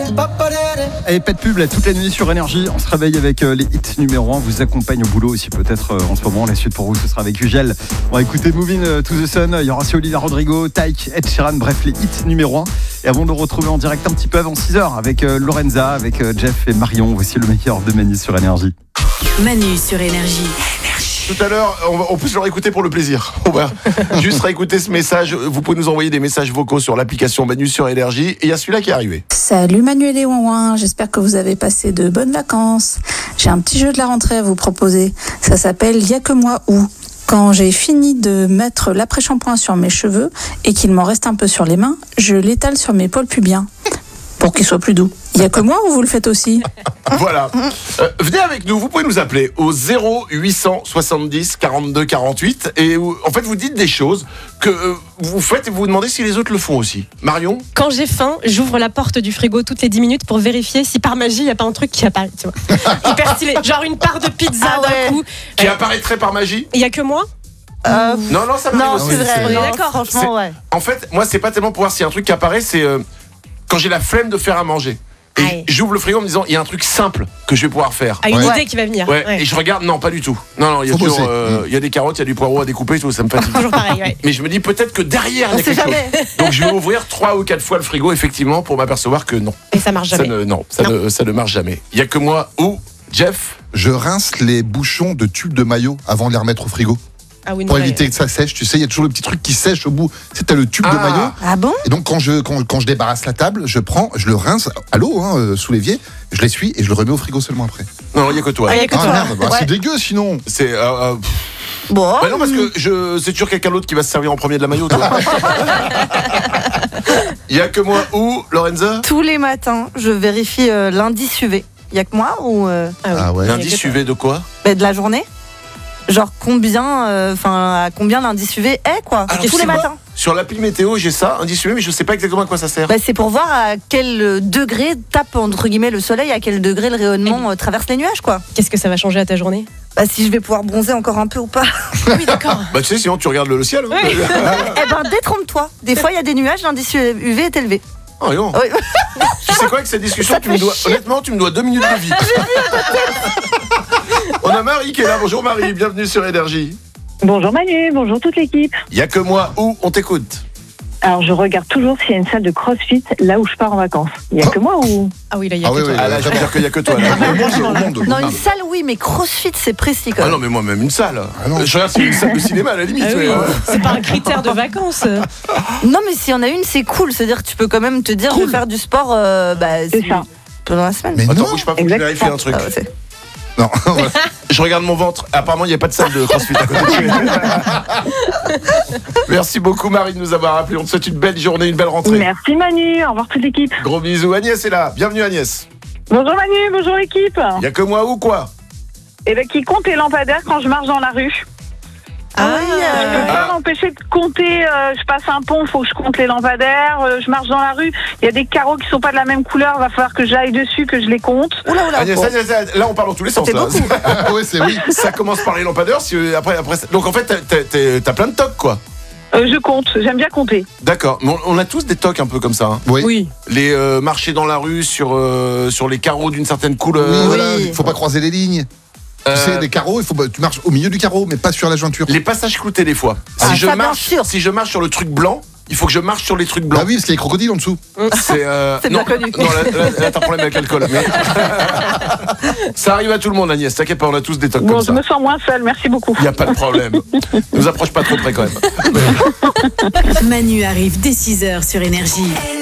Et pas de pub là, toute la nuit sur Énergie. On se réveille avec les hits numéro 1. On vous accompagne au boulot aussi peut-être en ce moment. La suite pour vous, ce sera avec Ugel. On va écouter Moving to the Sun. Il y aura aussi Olivia Rodrigo, Tyke, Ed Sheeran. Bref, les hits numéro 1. Et avant de le retrouver en direct un petit peu avant 6h avec Lorenza, avec Jeff et Marion. Voici le meilleur de Manu sur Énergie. Manu sur Énergie. Tout à l'heure, on peut se le réécouter pour le plaisir. On va juste réécouter ce message. Vous pouvez nous envoyer des messages vocaux sur l'application Manu sur Énergie. Et il y a celui-là qui est arrivé. Salut Manu et les ouin-ouin, j'espère que vous avez passé de bonnes vacances. J'ai un petit jeu de la rentrée à vous proposer. Ça s'appelle Y'a que moi où. Quand j'ai fini de mettre l'après-shampoing sur mes cheveux et qu'il m'en reste un peu sur les mains, je l'étale sur mes poils pubiens pour qu'ils soient plus doux. Il y a que moi ou vous le faites aussi ? Voilà. Venez avec nous, vous pouvez nous appeler au 0870 42 48 et en fait vous dites des choses que vous faites et vous vous demandez si les autres le font aussi. Marion ? Quand j'ai faim, j'ouvre la porte du frigo toutes les 10 minutes pour vérifier si par magie il n'y a pas un truc qui apparaît, tu vois. Hyper stylé, genre une part de pizza d'un coup. Qui apparaîtrait par magie ? Il n'y a que moi ? Non, ça m'arrive Non, aussi. c'est vrai. On est Non, d'accord. franchement, ouais. En fait, moi c'est pas tellement pour voir s'il y a un truc qui apparaît, c'est quand j'ai la flemme de faire à manger. Et Aïe. j'ouvre le frigo en me disant il y a un truc simple que je vais pouvoir faire. Ah, une Ouais. idée qui va venir. Ouais. Ouais. Et je regarde, non, pas du tout. Non, il y a Faut toujours, bosser. il y a des carottes, il y a du poireau à découper, tout, ça me fatigue. Toujours pareil, ouais. Mais je me dis peut-être que derrière il y a On sait quelque chose. jamais. Donc je vais ouvrir 3 ou 4 fois le frigo effectivement pour m'apercevoir que non, Et ça marche jamais. ça ne marche jamais. Il y a que moi ou Jeff. Je rince les bouchons de tubes de maillot avant de les remettre au frigo. Ah oui, non, Pour ouais. éviter que ça sèche, tu sais, il y a toujours le petit truc qui sèche au bout. C'est t'as le tube de maillot. Ah bon ? Et donc quand je débarrasse la table, je le rince à l'eau, sous l'évier, je l'essuie et je le remets au frigo seulement après. Non, il y a que toi. Ah, il y a que Ah toi. merde, bah, Ouais. c'est dégueu sinon. C'est Bon. bah non parce que c'est toujours quelqu'un d'autre qui va se servir en premier de la maillot. Toi. Il y a que moi ou Lorenza. Tous les matins, je vérifie l'indice UV. Il y a que moi ou Ah ouais. L'indice UV de quoi? de la journée ? Genre combien, à combien l'indice UV est quoi ? Alors, Tous les c'est moi. matins. Sur l'appli météo, j'ai ça, indice UV, mais je sais pas exactement à quoi ça sert. Bah, c'est pour voir à quel degré tape entre guillemets le soleil, à quel degré le rayonnement traverse les nuages quoi. Qu'est-ce que ça va changer à ta journée ? Bah, si je vais pouvoir bronzer encore un peu ou pas. Oui, d'accord. Bah tu sais, sinon tu regardes le ciel. Hein. Oui. Eh ben détrompe-toi. Des fois il y a des nuages, l'indice UV est élevé. Oh, non. Oui. Tu sais quoi, avec cette discussion, Ça te fait chier. honnêtement, tu me dois 2 minutes de vie. On a Marie qui est là. Bonjour Marie, bienvenue sur Énergie. Bonjour Manu, bonjour toute l'équipe. Il y a que moi où on t'écoute. Alors je regarde toujours s'il y a une salle de crossfit là où je pars en vacances. Il n'y a que moi ou... Ah oui, là, il y a Ah que oui, toi. oui. Ah là, je veux dire qu'il y a que toi. Là. Au monde. Non, une salle oui, mais CrossFit c'est précis quand Ah même. non, mais moi même une salle. Ah non. Je regarde si une salle de cinéma à la limite. Ah oui, mais, c'est pas un critère de vacances. Non, mais s'il y en a une, c'est cool. C'est-à-dire que tu peux quand même te dire, je vais faire du sport C'est ça. pendant la semaine. Mais Attends, non. bouge pas, faut que je vérifie un truc. Ah, ouais, c'est- Non. Je regarde mon ventre. Apparemment, il n'y a pas de salle de CrossFit à côté de chez nous. Merci beaucoup, Marie, de nous avoir appelé. On te souhaite une belle journée, une belle rentrée. Merci Manu, au revoir toute l'équipe. Gros bisous. Agnès est là. Bienvenue, Agnès. Bonjour Manu, bonjour l'équipe. Il y a que moi ou quoi? Et ben qui compte les lampadaires quand je marche dans la rue. Ah oui, Je peux pas m'empêcher de compter, je passe un pont, faut que je compte les lampadaires, je marche dans la rue, il y a des carreaux qui sont pas de la même couleur, va falloir que j'aille dessus, que je les compte. Oula, Agnès, bon. Agnès, là, on parle dans tous les sens. C'est Là. beaucoup. Ah ouais, c'est oui. Ça commence par les lampadaires. Après, donc en fait, t'as plein de tocs, quoi. Je compte, j'aime bien compter. D'accord. Mais on a tous des tocs un peu comme ça. Hein. Oui. Oui. Les marcher dans la rue sur les carreaux d'une certaine Oui, couleur. voilà, il faut pas croiser les lignes. Tu sais, des carreaux, tu marches au milieu du carreau, mais pas sur la jointure. Les passages cloutés des fois. Ah, ça, bien sûr. Si je marche sur le truc blanc, il faut que je marche sur les trucs Ah blancs. oui, parce qu'il y a les crocodiles en dessous. C'est C'est non, bien connu. Non, là, t'as un problème avec l'alcool. Mais... Ça arrive à tout le monde, Agnès. T'inquiète pas, on a tous des tocs Bon, comme je ça. me sens moins seule, merci beaucoup. Il n'y a pas de problème. Nous approche pas trop près quand même. Manu arrive dès 6h sur Énergie.